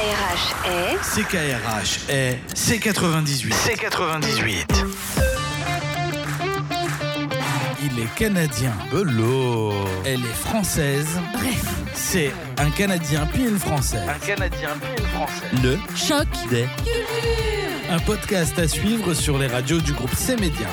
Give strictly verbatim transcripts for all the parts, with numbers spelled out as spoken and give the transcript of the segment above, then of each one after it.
R H est... C K R H est C quatre-vingt-dix-huit. C quatre-vingt-dix-huit. Il est canadien. Belot. Elle est française. Bref. C'est un Canadien puis une Française. Un Canadien puis une Française. Le Choc des... Un podcast à suivre sur les radios du groupe C-Média.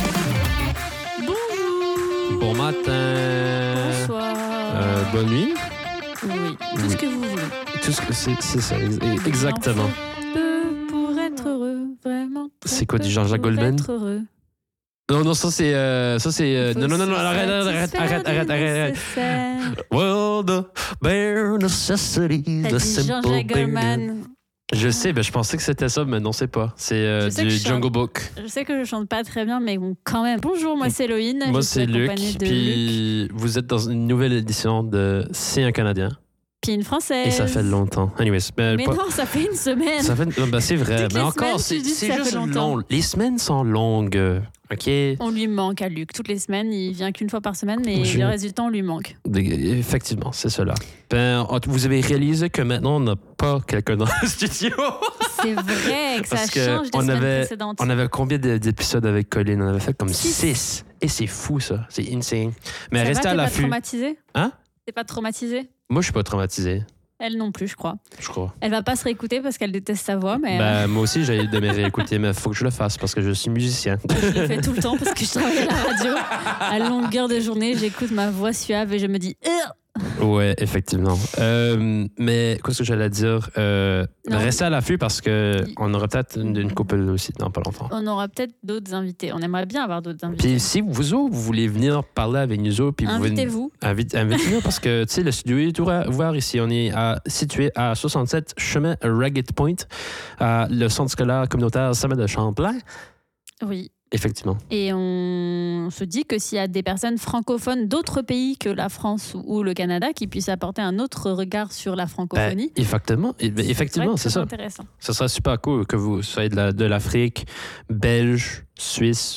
Bonjour. Bon matin. Bonsoir. Euh, bonne nuit. Oui, tout Oui. ce que vous voulez. Tout ce que c'est, c'est ça, ex- exactement. Peu pour être heureux, vraiment. très C'est quoi, peu du Jean-Jacques pour Goldman? être heureux. Non, non, ça c'est, euh, ça c'est. euh, Faut non, non, non, non, se arrête, arrête, satisfaire arrête, arrête, du arrête, arrête. nécessaire. Well, the bare necessities, T'as the dit simple Jean-Jacques bare- Goldman. Je sais, ben je pensais que c'était ça, mais non, c'est pas. C'est euh, Je sais du que je chante. Jungle Book. Je sais que je chante pas très bien, mais bon, quand même. Bonjour, moi c'est Loïne. Moi, je suis c'est Luc. accompagnée de Luc. Puis vous êtes dans une nouvelle édition de C'est un Canadien. Puis une française. Et ça fait longtemps. Anyways, ben, Mais pas- non, ça fait une semaine. Ça fait, non, ben, c'est vrai, Toutes mais les encore, semaines, c'est, tu dis que c'est ça juste fait longtemps. long. Les semaines sont longues, euh, ok? On lui manque à Luc. Toutes les semaines, il vient qu'une fois par semaine, mais Je- le reste du temps, on lui manque. Des- Effectivement, c'est cela. Ben, en- vous avez réalisé que maintenant, on n'a pas quelqu'un dans le studio. C'est vrai que ça Parce que change des on semaines avait- précédentes. On avait combien d'é- d'épisodes avec Colin? On avait fait comme Six. six. Et c'est fou, ça. C'est insane. Mais Ça va, restez à t'es pas l'affût. traumatisée? Hein? T'es pas traumatisée? Moi, je suis pas traumatisé, Elle non plus, je crois. je crois. Elle va pas se réécouter parce qu'elle déteste sa voix, mais euh, Ben, moi aussi, j'ai de me réécouter, mais il faut que je le fasse parce que je suis musicien. je le fais tout le temps parce que je travaille à la radio. À longueur de journée, j'écoute ma voix suave et je me dis... Ugh Ouais, effectivement. Euh, mais qu'est-ce que j'allais dire? Euh, Non. restez à l'affût parce que Il- on aura peut-être une, une couple aussi dans pas longtemps. On aura peut-être d'autres invités. On aimerait bien avoir d'autres invités. Puis si vous autres, vous voulez venir parler avec nous autres, puis vous venez- Invitez-vous. Invite- Invitez-nous parce que tu sais, le studio est ouvert ouvert ici. On est à- situé à soixante-sept chemin Ragged Point, à le centre scolaire communautaire Sommet de Champlain. Oui. Effectivement. Et on se dit que s'il y a des personnes francophones d'autres pays que la France ou le Canada qui puissent apporter un autre regard sur la Ben, francophonie, effectivement, eh ben, effectivement, ouais, c'est très ça. intéressant. Ce serait super cool que vous soyez de, la- de l'Afrique, Belge, Suisse,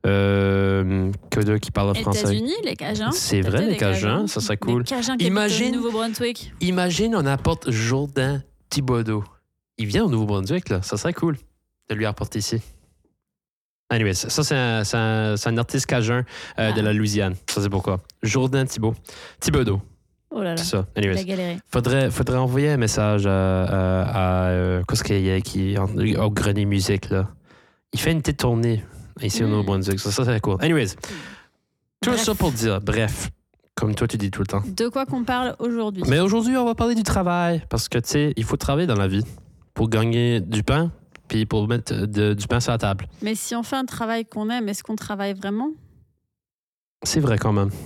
euh, que d'eux qui parlent français. États-Unis, les Cajuns. C'est vrai, Peut-être les des Cajuns, ça serait cool. Les Cajuns qui Imagine- habitent au Nouveau-Brunswick. Imagine, on apporte Jourdain Thibodeau. Il vient au Nouveau-Brunswick, là. Ça serait cool de lui apporter ici. Anyways, ça, c'est un, c'est un, c'est un artiste cajun euh, de Ah. la Louisiane. Ça, c'est pourquoi. Jourdain Thibaud. Thibodeau, Oh là là, c'est ça. il a Anyways, galéré. faudrait, faudrait envoyer un message à, à, à, euh, qu'est-ce qu'il y a qui au Grenier Musique, là. Il fait une petite tournée ici au Mm. Nouveau-Brunswick. Ça, ça serait cool. Anyways, tout Bref. ça pour dire, bref, comme toi, tu dis tout le temps. De quoi qu'on parle aujourd'hui? Mais aujourd'hui, on va parler du travail. Parce que, tu sais, il faut travailler dans la vie pour gagner du pain, puis pour mettre de- du pain sur la table. Mais si on fait un travail qu'on aime, est-ce qu'on travaille vraiment? C'est vrai quand même.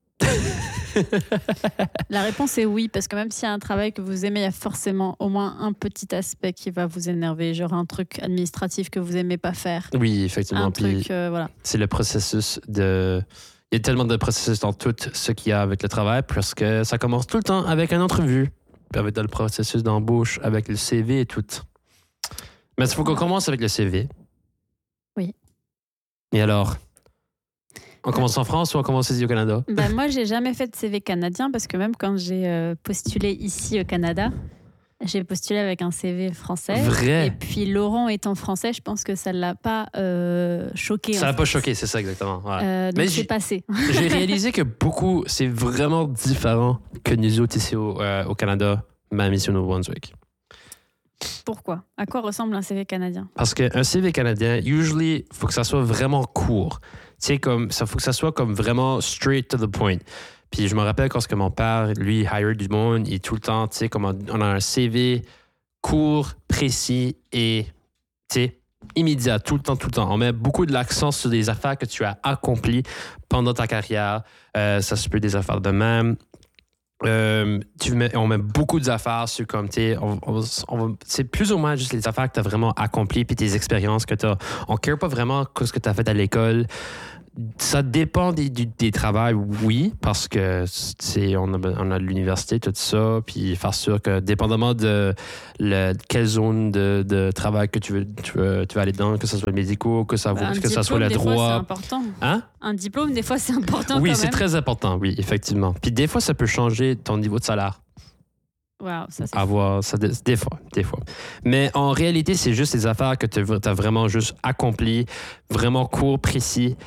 La réponse est oui, parce que même s'il y a un travail que vous aimez, il y a forcément au moins un petit aspect qui va vous énerver, genre un truc administratif que vous aimez pas faire. Oui, effectivement. Un Puis truc, euh, voilà. c'est le processus de... Il y a tellement de processus dans tout ce qu'il y a avec le travail, parce que ça commence tout le temps avec une entrevue, puis avec le processus d'embauche, avec le C V et tout. Mais il faut qu'on commence avec le C V. Oui. Et alors? On commence en France ou on commence ici au Canada? Ben, moi, j'ai jamais fait de C V canadien parce que même quand j'ai euh, postulé ici au Canada, j'ai postulé avec un C V français. Vrai? Et puis Laurent étant français, je pense que ça ne l'a pas euh, choqué. Ça en l'a pas fait. choqué, c'est ça exactement. Ouais. Euh, donc Mais c'est j'ai- passé. J'ai réalisé que beaucoup, c'est vraiment différent que nous autres ici au, euh, au Canada, même ici au Nouveau-Brunswick. Pourquoi? À quoi ressemble un C V canadien? Parce qu'un C V canadien, usually, il faut que ça soit vraiment court. Tu sais, comme, ça faut que ça soit comme vraiment straight to the point. Puis je me rappelle quand ce que mon père, lui, hire du monde, il est tout le temps, tu sais, comme on on a un C V court, précis et, tu sais, immédiat, tout le temps, tout le temps. On met beaucoup de l'accent sur des affaires que tu as accomplies pendant ta carrière. Euh, ça se peut des affaires de même. Euh, tu mets, on met beaucoup d'affaires sur comme, tu sais, on, on, on va- c'est plus ou moins juste les affaires que tu as vraiment accomplies puis tes expériences que tu as. On ne care pas vraiment ce que tu as fait à l'école. Ça dépend des, du- des travails, oui, parce que c'est, on, a, on a l'université, tout ça, puis faire sûr que, dépendamment de le, quelle zone de, de travail que tu veux, tu veux, tu veux aller dans, que ce soit le médico, que ça, Bah, un que ça soit diplôme, le des fois, c'est droit. important. Hein? Un diplôme, des fois, c'est important Oui, quand c'est même. très important, oui, effectivement. Puis des fois, ça peut changer ton niveau de salaire. Wow, ça, c'est avoir ça des, des fois, des fois. Mais en réalité, c'est juste des affaires que tu as vraiment juste accomplies, vraiment court, précis.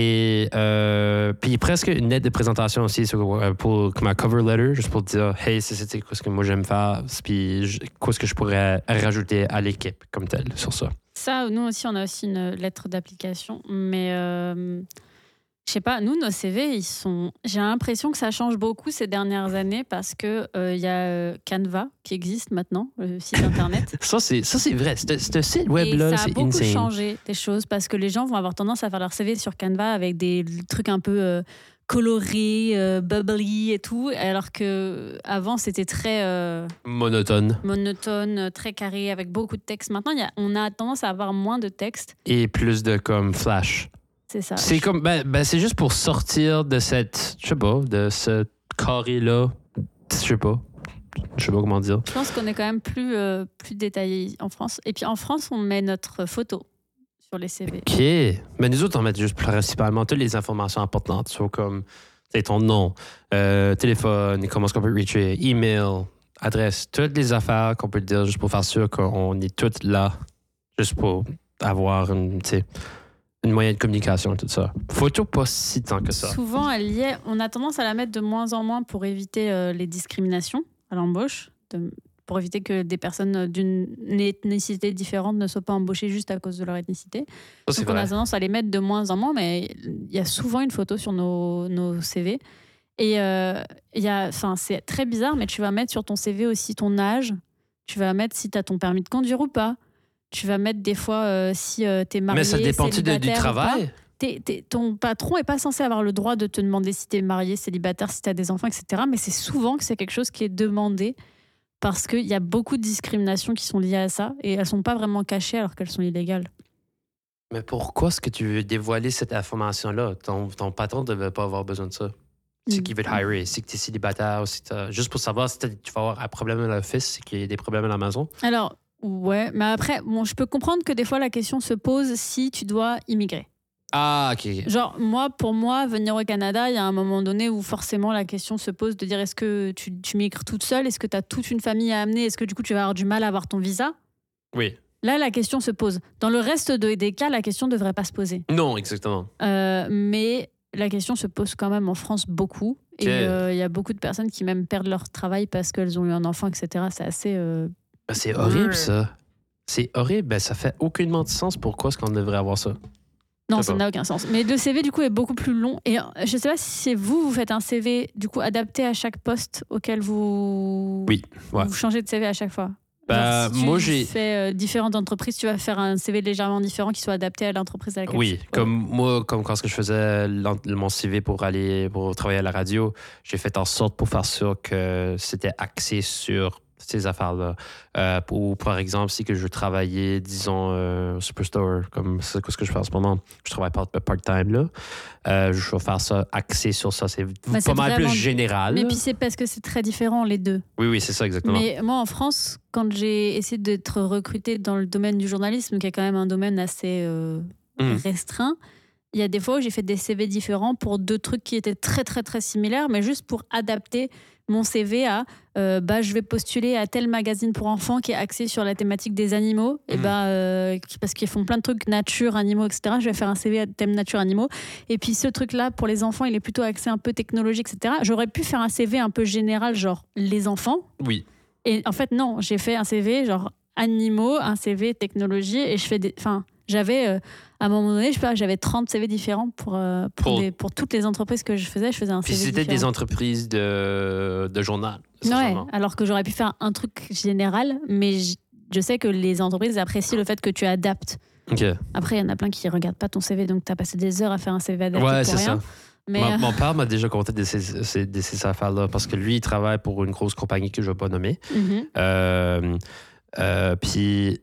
Et euh, puis presque une lettre de présentation aussi sur, pour comme un cover letter, juste pour dire hey, c'est, c'est quoi ce que moi j'aime faire, puis quoi ce que je pourrais rajouter à l'équipe comme tel sur ça. Ça, nous aussi, on a aussi une lettre d'application, mais euh, je sais pas, nous, nos C V, ils sont. J'ai l'impression que ça change beaucoup ces dernières années parce que il euh, y a euh, Canva qui existe maintenant, le site internet. ça, c'est, ça, c'est vrai. Ce site Et web-là, ça a c'est beaucoup insane. changé des choses parce que les gens vont avoir tendance à faire leur C V sur Canva avec des trucs un peu euh, colorés, euh, bubbly et tout, alors que avant c'était très euh, monotone. monotone, très carré, avec beaucoup de texte. Maintenant, y a, on a tendance à avoir moins de texte. Et plus de comme flash. C'est ça. C'est comme ben, ben, c'est juste pour sortir de cette je sais pas de ce carré là je sais pas je sais pas comment dire. Je pense qu'on est quand même plus euh, plus détaillé en France. Et puis en France, on met notre photo sur les C V. Ok, mais nous autres on met juste principalement toutes les informations importantes, soit comme c'est ton nom, euh, téléphone, comment est-ce qu'on peut reacher, email, adresse, toutes les affaires qu'on peut dire juste pour faire sûr qu'on est toutes là, juste pour avoir une tu sais une moyen de communication, tout ça. Photo, pas si tant que ça. Souvent, elle y est. On a tendance à la mettre de moins en moins pour éviter euh, les discriminations à l'embauche, de, pour éviter que des personnes d'une ethnicité différente ne soient pas embauchées juste à cause de leur ethnicité. Ça, c'est Donc, vrai. on a tendance à les mettre de moins en moins, mais il y a souvent une photo sur nos, nos C V. Et euh, il y a, c'est très bizarre, mais tu vas mettre sur ton C V aussi ton âge. Tu vas mettre si tu as ton permis de conduire ou pas. Tu vas mettre des fois euh, si euh, t'es marié, mais ça dépend-tu de, du travail? T'es, t'es, ton patron est pas censé avoir le droit de te demander si t'es marié, célibataire, si t'as des enfants, et cetera. Mais c'est souvent que c'est quelque chose qui est demandé parce qu'il y a beaucoup de discriminations qui sont liées à ça et elles sont pas vraiment cachées alors qu'elles sont illégales. Mais pourquoi est-ce que tu veux dévoiler cette information-là? Ton, ton patron ne devait pas avoir besoin de ça. C'est qu'il veut te hirer. C'est que tu es célibataire. Si juste pour savoir si tu vas avoir un problème à l'office, c'est qu'il y a des problèmes à la maison. Alors, ouais, mais après, bon, je peux comprendre que des fois la question se pose si tu dois immigrer. Ah, ok. Genre, moi, pour moi, venir au Canada, il y a un moment donné où forcément la question se pose de dire est-ce que tu, tu migres toute seule? Est-ce que tu as toute une famille à amener? Est-ce que du coup tu vas avoir du mal à avoir ton visa? Oui. Là, la question se pose. Dans le reste de, des cas, la question ne devrait pas se poser. Non, exactement. Euh, mais la question se pose quand même en France beaucoup. Okay. Et il euh, y a beaucoup de personnes qui même perdent leur travail parce qu'elles ont eu un enfant, et cetera. C'est assez... Euh... Ben, c'est horrible, ça. C'est horrible. Ben, ça fait aucunement de sens. Pourquoi est-ce qu'on devrait avoir ça? Non, ça n'a aucun sens. Mais le C V, du coup, est beaucoup plus long. Et je ne sais pas si c'est vous, vous faites un C V, du coup, adapté à chaque poste auquel vous... Oui, ouais. Vous changez de C V à chaque fois. Bah, Genre, si tu moi, j'ai fais euh, différentes entreprises, tu vas faire un C V légèrement différent qui soit adapté à l'entreprise à laquelle oui, tu... comme ouais. moi, comme quand je faisais mon C V pour aller pour travailler à la radio, j'ai fait en sorte pour faire sûr que c'était axé sur ces affaires-là. Euh, ou par exemple, si que je travaillais, disons, euh, au Superstore, comme c'est ce que je fais en ce moment, je travaille part-time là, euh, je vais faire ça axé sur ça. C'est bah, pas mal plus général. Mais puis c'est parce que c'est très différent les deux. Oui, oui, c'est ça exactement. Mais moi en France, quand j'ai essayé d'être recrutée dans le domaine du journalisme, qui est quand même un domaine assez euh, mmh. restreint, il y a des fois où j'ai fait des C V différents pour deux trucs qui étaient très très très similaires, mais juste pour adapter mon C V à euh, bah, je vais postuler à tel magazine pour enfants qui est axé sur la thématique des animaux, mmh. et bah, euh, parce qu'ils font plein de trucs nature, animaux, et cetera. Je vais faire un C V à thème nature, animaux. Et puis ce truc-là, pour les enfants, il est plutôt axé un peu technologique, et cetera. J'aurais pu faire un C V un peu général, genre les enfants. Oui. Et en fait, non, j'ai fait un C V genre animaux, un C V technologie, et je fais des... Enfin, j'avais... Euh, à un moment donné, je sais pas, j'avais trente C V différents pour, euh, pour, pour... Des, pour toutes les entreprises que je faisais. Je faisais un Puis C V c'était différent. Des entreprises de, de journal. Ouais, alors que j'aurais pu faire un truc général, mais je, je sais que les entreprises apprécient le fait que tu adaptes. Okay. Après, il y en a plein qui ne regardent pas ton C V, donc tu as passé des heures à faire un C V adapté ouais, pour c'est rien. Ça. Mais mon, mon père m'a déjà conté de ces, ces, de ces affaires-là parce que lui, il travaille pour une grosse compagnie que je ne vais pas nommer. Mm-hmm. Euh, euh, puis...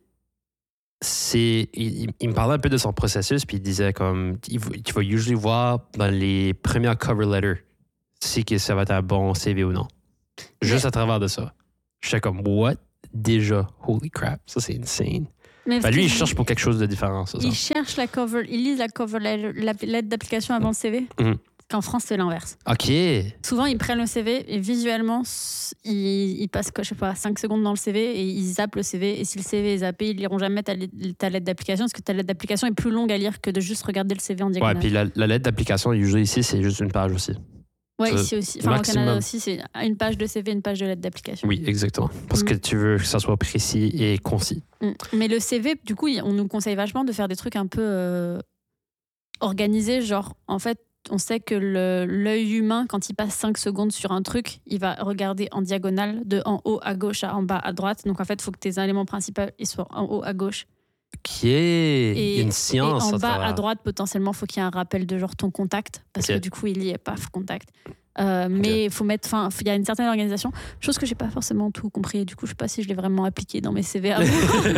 C'est, il, il me parlait un peu de son processus, puis il disait comme, tu vas usually voir dans les premières cover letters si que ça va être un bon C V ou non. Juste mais, à travers de ça. Je suis comme, what? Déjà, holy crap, ça c'est insane. Mais ben, lui, il cherche pour quelque chose de différent. Ça, il ça. cherche la cover, il lise la cover letter, la lettre d'application avant le C V? Mm-hmm. Qu'en France, c'est l'inverse. OK. Souvent, ils prennent le C V et visuellement, ils, ils passent, je sais pas, cinq secondes dans le C V et ils zappent le C V. Et si le C V est zappé, ils liront jamais ta, ta lettre d'application parce que ta lettre d'application est plus longue à lire que de juste regarder le C V en diagonale. Ouais, puis la, la lettre d'application, usually ici, c'est juste une page aussi. Ouais, Ça, ici aussi. Enfin, maximum. au Canada aussi, c'est une page de C V, une page de lettre d'application. Oui, exactement. Parce Mm. que tu veux que ça soit précis et concis. Mm. Mais le C V, du coup, on nous conseille vachement de faire des trucs un peu euh, organisés. Genre, en fait, on sait que le- l'œil humain, quand il passe cinq secondes sur un truc, il va regarder en diagonale, de en haut à gauche à en bas à droite. Donc, en fait, il faut que tes éléments principaux ils soient en haut à gauche. OK. Il y a une Et science. en à bas travers. à droite, potentiellement, il faut qu'il y ait un rappel de genre ton contact. Parce Ok. que du coup, il y est, paf, contact. Euh, mais il faut mettre, enfin, il y a une certaine organisation, chose que j'ai pas forcément tout compris. Et du coup, je sais pas si je l'ai vraiment appliqué dans mes C V avant.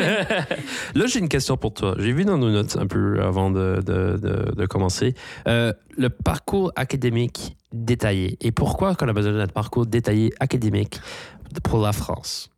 Là, j'ai une question pour toi. J'ai vu dans nos notes un peu avant de, de, de, de commencer. Euh, le parcours académique détaillé. Et pourquoi qu'on a besoin d'un parcours détaillé académique pour la France?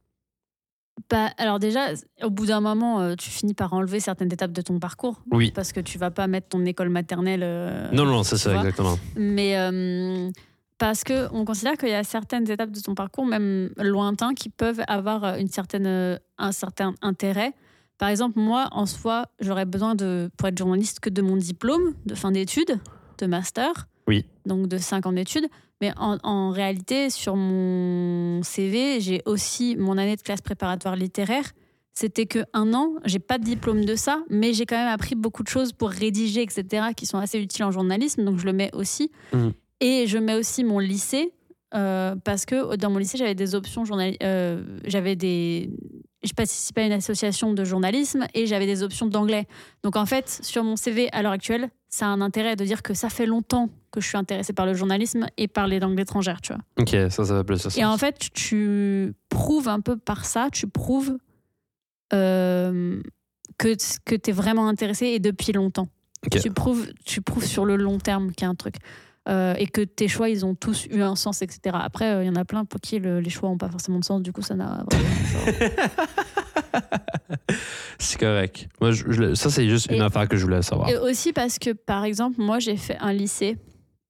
Bah, alors déjà, au bout d'un moment, euh, tu finis par enlever certaines étapes de ton parcours. Oui. Parce que tu vas pas mettre ton école maternelle. euh, Non, non, c'est tu ça, vois. exactement. Mais euh, parce qu'on considère qu'il y a certaines étapes de ton parcours, même lointains, qui peuvent avoir une certaine, euh, un certain intérêt. Par exemple, moi, en soi, j'aurais besoin, de, pour être journaliste, que de mon diplôme de fin d'études, de master. Oui. Donc de cinq ans d'études. Mais en, en réalité, sur mon C V, j'ai aussi mon année de classe préparatoire littéraire. C'était que un an, j'ai pas de diplôme de ça, mais j'ai quand même appris beaucoup de choses pour rédiger, et cetera, qui sont assez utiles en journalisme, donc je le mets aussi. Mhm. Et je mets aussi mon lycée, euh, parce que dans mon lycée, j'avais des options journalistes. Euh, j'avais des... Je participais à une association de journalisme et j'avais des options d'anglais. Donc en fait, sur mon C V à l'heure actuelle, ça a un intérêt de dire que ça fait longtemps que je suis intéressée par le journalisme et par les langues étrangères, tu vois. OK, ça, ça va plus de sens. Et en fait, tu- tu prouves un peu par ça, tu prouves euh, que, que tu es vraiment intéressé et depuis longtemps. Ok. Tu, prouves, tu prouves sur le long terme qu'il y a un truc. Euh, et que tes choix, ils ont tous eu un sens, et cetera. Après, il euh, y en a plein pour qui le, les choix n'ont pas forcément de sens, du coup, ça n'a vraiment C'est correct. Moi, je, je- ça, c'est juste une Et- affaire que je voulais savoir. Et aussi parce que, par exemple, moi, j'ai fait un lycée.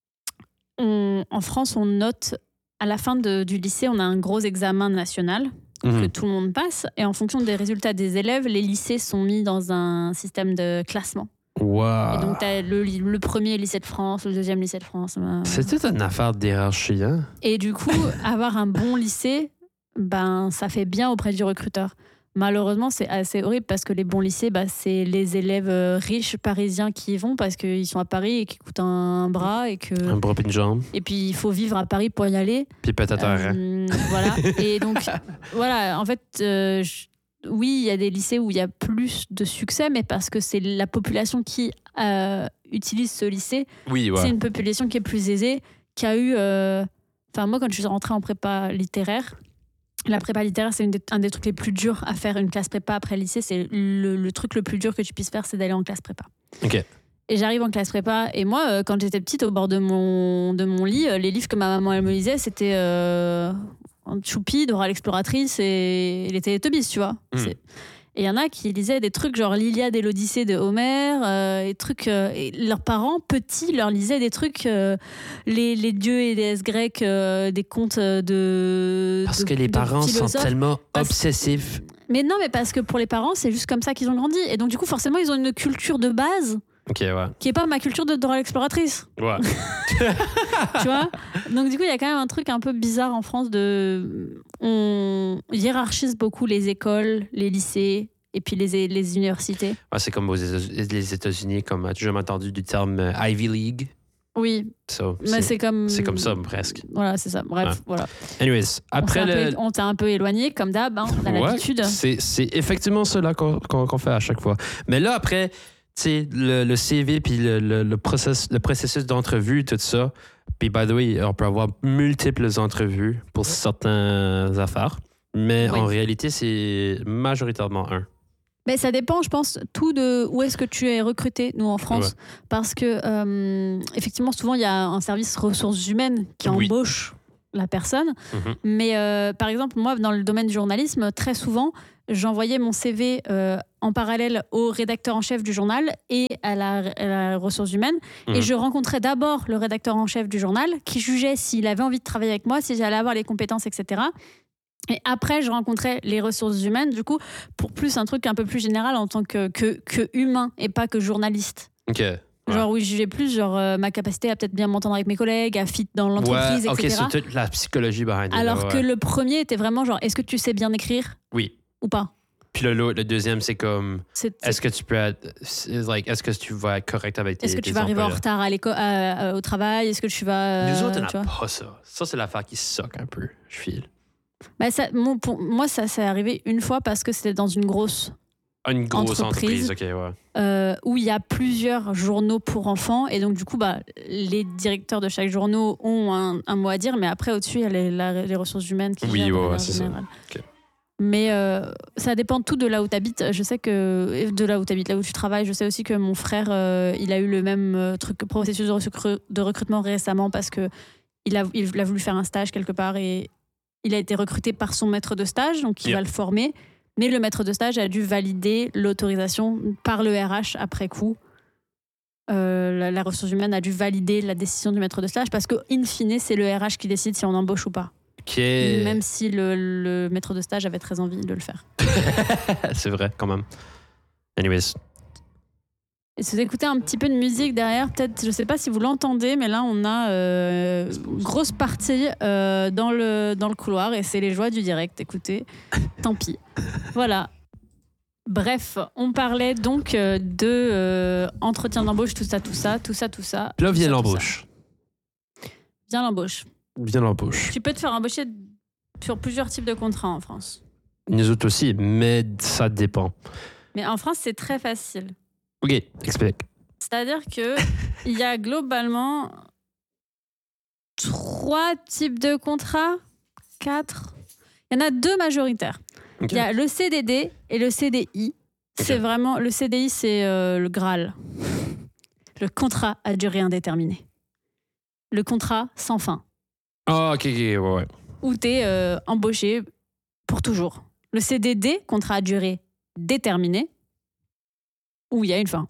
On- en France, on note, à la fin de- du lycée, on a un gros examen national que Mhm. tout le monde passe. Et en fonction des résultats des élèves, les lycées sont mis dans un système de classement. Wow. Et donc, tu as le, li- le premier lycée de France, le deuxième lycée de France. euh. C'est toute une affaire d'hierarchie, hein? Et du coup, avoir un bon lycée, ben, ça fait bien auprès du recruteur. Malheureusement, c'est assez horrible parce que les bons lycées, bah, c'est les élèves euh, riches parisiens qui y vont parce qu'ils sont à Paris et qui coûtent un bras et que Un bras puis une jambe, et puis il faut vivre à Paris pour y aller. puis peut-être un rein. Euh, voilà. Et donc voilà, en fait, euh, je- oui, il y a des lycées où il y a plus de succès, mais parce que c'est la population qui euh, utilise ce lycée. Oui, C'est ouais. une population qui est plus aisée, qui a eu. euh, Enfin, moi, quand je suis rentrée en prépa littéraire, la prépa littéraire, c'est une des- un des trucs les plus durs à faire. Une classe prépa après le lycée, c'est le, le truc le plus dur que tu puisses faire, c'est d'aller en classe prépa. OK. Et j'arrive en classe prépa, et moi, euh, quand j'étais petite, au bord de mon, de mon lit, euh, les livres que ma maman elle me lisait, c'était euh, Choupi, Dora l'exploratrice et les Télétobies, tu vois. Mm. C'est- Et il y en a qui lisaient des trucs genre l'Iliade et l'Odyssée de Homère, euh, et, trucs, euh, et leurs parents, petits, leur lisaient des trucs, euh, les, les dieux et déesses grecs, euh, des contes de. Parce de- que les de parents sont philosophes. tellement Parce- obsessifs. Mais non, mais parce que pour les parents, c'est juste comme ça qu'ils ont grandi. Et donc, du coup, forcément, ils ont une culture de base OK, ouais. qui est pas ma culture de Dora l'exploratrice. Ouais. Tu vois. Donc du coup, il y a quand même un truc un peu bizarre en France de on hiérarchise beaucoup les écoles, les lycées et puis les, les universités. Ouais, c'est comme aux États- les États-Unis, comme tu as jamais entendu du terme euh, Ivy League. Oui, So, mais c'est, c'est comme c'est comme ça, presque. Voilà, c'est ça. Bref, Ouais. voilà. Anyways, On s'est après un le. peu- on t'a un peu éloigné comme d'hab, hein, on a Ouais, l'habitude. c'est, c'est effectivement cela qu'on, qu'on, qu'on fait à chaque fois. Mais là, après, tu sais, le, le C V puis le, le, le, process, le processus d'entrevue, tout ça. Puis, by the way, on peut avoir multiples entrevues pour certaines affaires. Mais Oui. en réalité, c'est majoritairement un. Mais ça dépend, je pense, tout de où est-ce que tu es recruté, nous en France. Parce que, euh, effectivement, souvent, il y a un service ressources humaines qui Oui. embauche la personne. Mhm. Mais euh, par exemple, moi, dans le domaine du journalisme, très souvent, j'envoyais mon C V euh, en parallèle au rédacteur en chef du journal et à la, à la ressources humaines. Mhm. Et je rencontrais d'abord le rédacteur en chef du journal qui jugeait s'il avait envie de travailler avec moi, si j'allais avoir les compétences, et cetera. Et après, je rencontrais les ressources humaines, du coup, pour plus un truc un peu plus général en tant que, que, que humain et pas que journaliste. OK. Ouais. Genre, oui, je jugeais plus genre, euh, ma capacité à peut-être bien m'entendre avec mes collègues, à fit dans l'entreprise, ouais, OK, et cetera. c'est toute la psychologie behind it. Alors ouais. que le premier était vraiment genre, est-ce que tu sais bien écrire Oui. ou pas? Puis le, le deuxième, c'est comme, C'est- c'est- est-ce que tu peux être, c'est like, est-ce que tu vas être correct avec tes Est-ce que tu tes vas arriver en employeurs? retard à l'école, à- à- au travail? Est-ce que tu vas. euh, Nous autres, on tu n'a vois pas ça. Ça, c'est l'affaire qui soque un peu, je file. Bah, ça, mon- pour moi, ça s'est arrivé une fois parce que c'était dans une grosse. Une grosse Entreprise. entreprise, OK, ouais. euh, où il y a plusieurs journaux pour enfants. Et donc, du coup, bah, les directeurs de chaque journaux ont un, un mot à dire. Mais après, au-dessus, il y a les, la- les ressources humaines qui Oui, gèrent de ouais, manière ouais, c'est ça. générale. Ok. Mais euh, ça dépend tout de là où tu habites. Je sais que de là où tu habites, là où tu travailles, je sais aussi que mon frère, euh, il a eu le même euh, truc, processus de, recru- de recrutement récemment parce que il a, il a voulu faire un stage quelque part et il a été recruté par son maître de stage, donc il Yeah. va le former. Mais le maître de stage a dû valider l'autorisation par le R H après coup. Euh, la, la ressource humaine a dû valider la décision du maître de stage parce que, in fine, c'est le R H qui décide si on embauche ou pas. OK. Même si le, le maître de stage avait très envie de le faire. c'est vrai, quand même. Anyways. Et si vous écoutez un petit peu de musique derrière, peut-être, je sais pas si vous l'entendez, mais là, on a euh, une grosse partie euh, dans, le, dans le couloir et c'est les joies du direct. Écoutez, tant pis. Voilà. Bref, on parlait donc euh, de euh, entretien d'embauche, tout ça, tout ça, tout ça, tout ça. Puis là tout vient ça, tout l'embauche. ça. Vient l'embauche. Vient l'embauche. Tu peux te faire embaucher sur plusieurs types de contrats en France. Nous autres aussi, mais ça dépend. Mais en France, c'est très facile. OK, explique. C'est-à-dire que il y a globalement trois types de contrats, quatre. Il y en a deux majoritaires. OK. Il y a le C D D et le C D I. C'est Ok. vraiment le C D I, c'est euh, le Graal. Le contrat à durée indéterminée. Le contrat sans fin, Ah, OK, OK, ouais, ouais. où tu es euh, embauché pour toujours. Le C D D, contrat à durée déterminée, où il y a une fin.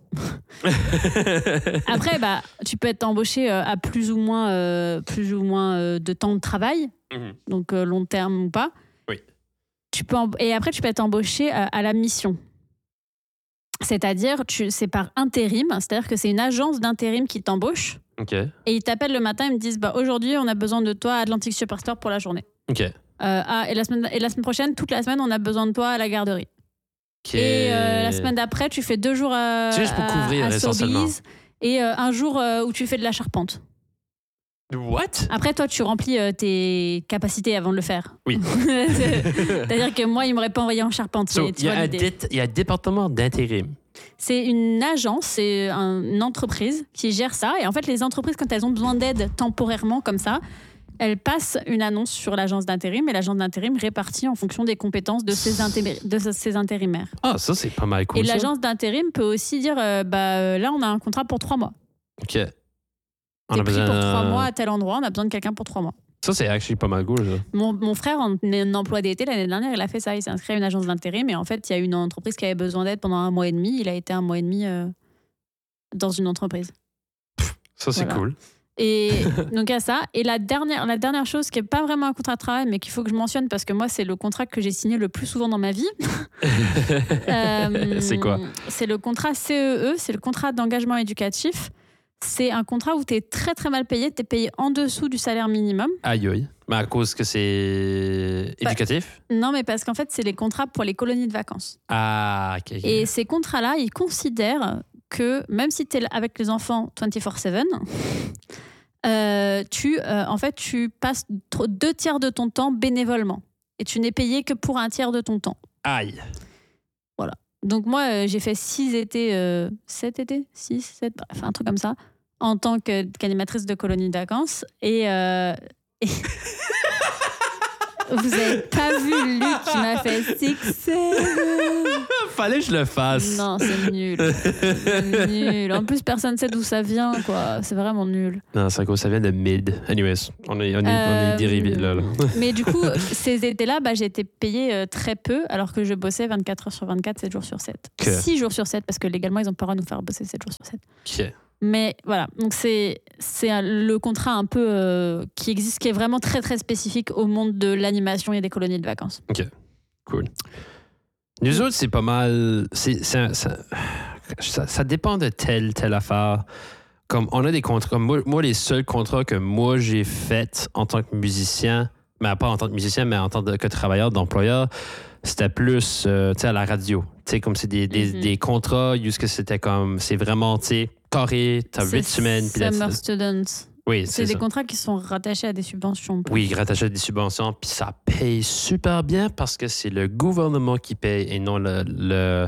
Après, bah, tu peux être embauché euh, à plus ou moins, euh, plus ou moins euh, de temps de travail, Mhm. donc euh, long terme ou pas. Oui. Tu peux emb- et après, tu peux être embauché à, à la mission. C'est-à-dire, tu, c'est par intérim, c'est-à-dire que c'est une agence d'intérim qui t'embauche OK, et ils t'appellent le matin, ils me disent bah, aujourd'hui, on a besoin de toi à Atlantic Superstore pour la journée. OK. Euh, ah, et, la semaine, et la semaine prochaine, toute la semaine, on a besoin de toi à la garderie. OK. Et euh, la semaine d'après, tu fais deux jours à, C'est juste pour à- couvrir, à essentiellement. Sobeys et euh, un jour euh, où tu fais de la charpente. What? Après, toi, tu remplis euh, tes capacités avant de le faire. Oui. C'est-à-dire que moi, il ne m'aurait pas envoyé en charpente. So, mais tu il y, a vois un l'idée. dé- il y a un département d'intérim. C'est une agence, c'est un- une entreprise qui gère ça. Et en fait, les entreprises, quand elles ont besoin d'aide temporairement comme ça, elles passent une annonce sur l'agence d'intérim et l'agence d'intérim répartit en fonction des compétences de ces, intéri- de ces intérimaires. Ah, ça, c'est pas mal cool. Et ça. l'agence d'intérim peut aussi dire euh, bah, euh, là, on a un contrat pour trois mois. OK. On T'es a pris besoin pour d'un- trois mois à tel endroit, on a besoin de quelqu'un pour trois mois. Ça, c'est actually pas mal cool. Ça. Mon, mon frère, en en emploi d'été, l'année dernière, il a fait ça. Il s'est inscrit à une agence d'intérim et en fait, il y a une entreprise qui avait besoin d'aide pendant un mois et demi. Il a été un mois et demi euh, dans une entreprise. Ça, c'est Voilà. cool. Et donc, il y a ça. Et la dernière, la dernière chose qui n'est pas vraiment un contrat de travail, mais qu'il faut que je mentionne parce que moi, c'est le contrat que j'ai signé le plus souvent dans ma vie. Euh, C'est quoi? C'est le contrat C E E, c'est le contrat d'engagement éducatif. C'est un contrat où tu es très très mal payé, tu es payé en dessous du salaire minimum. Aïe, aïe. Mais à cause que c'est Bah, éducatif? Non, mais parce qu'en fait, c'est les contrats pour les colonies de vacances. Ah, OK. ok. Et ces contrats-là, ils considèrent que même si tu es avec les enfants vingt-quatre sept, euh, tu, euh, en fait, tu passes tr- deux tiers de ton temps bénévolement. Et tu n'es payé que pour un tiers de ton temps. Aïe. Donc moi, euh, j'ai fait six étés, euh, sept étés, six, sept, bref, un truc comme ça, en tant que- qu'animatrice de colonie de vacances. Et, euh, et- vous avez pas vu Luc qui m'a fait six seven. fallait que je le fasse. Non, c'est nul. C'est nul. En plus, personne ne sait d'où ça vient, quoi. C'est vraiment nul. Non, c'est à cause ça vient de mid. Anyways, on est, on est, Euh, on est dérivé là. là. Mais du coup, ces étés-là, bah, j'ai été payée euh, très peu, alors que je bossais vingt-quatre heures sur vingt-quatre, sept jours sur sept. Que- six jours sur sept, parce que légalement, ils n'ont pas le droit de nous faire bosser sept jours sur sept. Ok. Mais voilà, donc c'est, c'est un- le contrat un peu euh, qui existe, qui est vraiment très très spécifique au monde de l'animation et des colonies de vacances. Cool. Nous autres, c'est pas mal. C'est, c'est, ça, ça, ça dépend de telle, telle affaire. Comme on a des contrats. Moi, moi, les seuls contrats que moi j'ai faits en tant que musicien, mais pas en tant que musicien, mais en tant que travailleur, d'employeur, c'était plus euh, tu sais, à la radio. Tu sais, comme c'est des, des, Mhm. des contrats, juste que c'était comme. C'est vraiment, tu sais, carré, t'as C'est huit semaines. Puis là, Summer tu- Students. oui, C'est c'est des ça. contrats qui sont rattachés à des subventions. Oui, rattaché à des subventions, puis ça paye super bien parce que c'est le gouvernement qui paye et non le, le,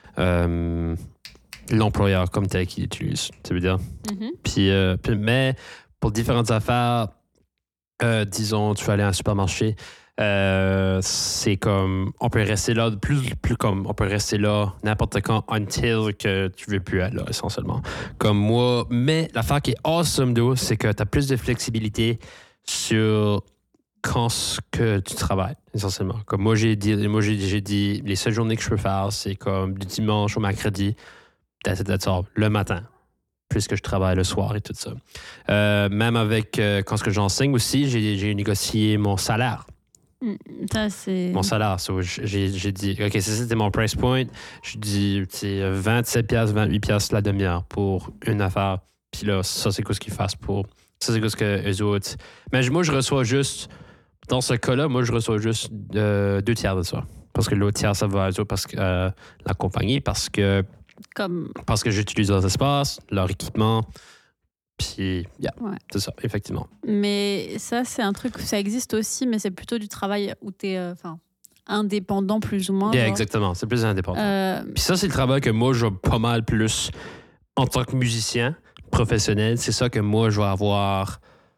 euh, l'employeur comme tel qui l'utilise. Ça veut dire. Mhm. Puis, euh, puis- mais pour différentes affaires, euh, disons, tu vas aller à un supermarché, euh, c'est comme, on peut rester là, plus, plus comme, on peut rester là n'importe quand until que tu veux plus être là, essentiellement. Comme moi, mais l'affaire qui est awesome, d'où, c'est que tu as plus de flexibilité sur quand ce que tu travailles, essentiellement. Comme moi, j'ai dit, moi, j'ai, j'ai dit, les seules journées que je peux faire, c'est comme du dimanche au mercredi, that's it, that's all, le matin, puisque je travaille le soir et tout ça. Euh, même avec, euh, quand ce que j'enseigne aussi, j'ai, j'ai négocié mon salaire. Mm, Ça, c'est. Mon salaire. So, j'ai, j'ai dit, OK, ça, c'était mon price point. Je dis, c'est vingt-sept piastres, vingt-huit piastres la demi-heure pour une affaire. Puis là, ça, c'est quoi ce qu'ils fassent pour. Ça, c'est quoi ce que eux autres. Mais moi, je reçois juste. Dans ce cas-là, moi, je reçois juste euh, deux tiers de ça. Parce que l'autre tiers, ça va à eux autres, parce que euh, la compagnie, parce que, Comme. parce que j'utilise leurs espaces, leur équipement. Puis, yeah, Ouais. c'est ça, effectivement. Mais ça, c'est un truc, ça existe aussi, mais c'est plutôt du travail où tu es indépendant plus ou moins. Yeah, genre. exactement. C'est plus indépendant. Euh, Puis ça, c'est le travail que moi, je vois pas mal plus en tant que musicien professionnel. C'est ça que moi, je vais avoir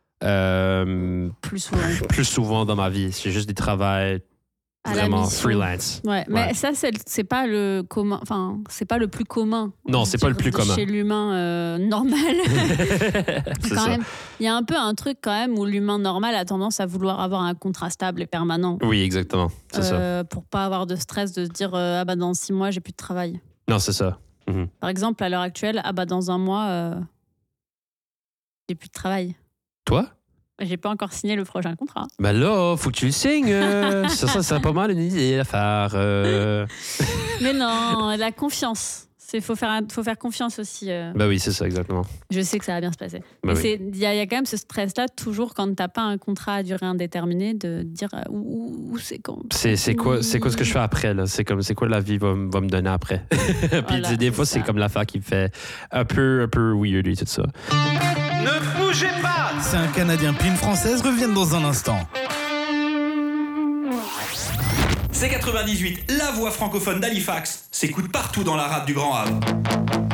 euh, plus souvent. plus souvent dans ma vie. C'est juste des travails À la vraiment mission. freelance. Ouais, mais Ouais. ça, c'est c'est pas le commun. Enfin, c'est pas le plus commun. Non, je c'est pas le dirais, plus commun. Chez l'humain euh, normal. c'est Quand ça. même, il y a un peu un truc quand même où l'humain normal a tendance à vouloir avoir un contrat stable et permanent. Oui, exactement. C'est ça. euh, pour pas avoir de stress de se dire euh, ah bah dans six mois j'ai plus de travail. Non, c'est ça. Mhm. Par exemple à l'heure actuelle ah bah dans un mois euh, j'ai plus de travail. Toi? J'ai pas encore signé le prochain contrat. Ben là, faut que tu le signes. euh. ça, ça, c'est pas mal une idée à faire. euh. Mais non, la confiance. Il faut faire, un- faut faire confiance aussi. euh. Ben oui, c'est ça, exactement. Je sais que ça va bien se passer. Ben Mais oui. c'est- il y, a il y a quand même ce stress-là, toujours quand t'as pas un contrat à durée indéterminée, de dire euh, où, où- où c'est quand. C'est, c'est, quoi, c'est quoi ce que je fais après? Là? C'est comme c'est quoi la vie va, m- va me donner après? Puis Voilà, des fois, c'est c'est ça. comme l'affaire qui me fait un peu, un peu weird et tout ça. Ne bougez pas! C'est un Canadien puis une Française reviennent dans un instant. C quatre-vingt-dix-huit, la voix francophone d'Halifax, s'écoute partout dans la rade du Grand Havre.